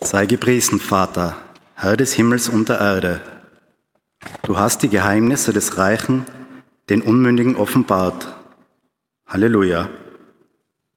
Sei gepriesen, Vater, Herr des Himmels und der Erde. Du hast die Geheimnisse des Reichen den Unmündigen offenbart. Halleluja.